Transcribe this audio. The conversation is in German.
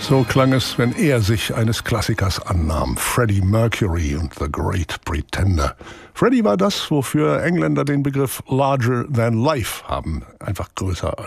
So klang es, wenn er sich eines Klassikers annahm. Freddie Mercury und The Great Pretender. Freddie war das, wofür Engländer den Begriff larger than life haben. Einfach größer